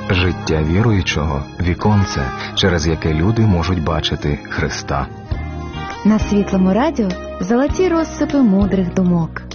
Життя віруючого – віконце, через яке люди можуть бачити Христа. На Світлому радіо золоті розсипи мудрих думок.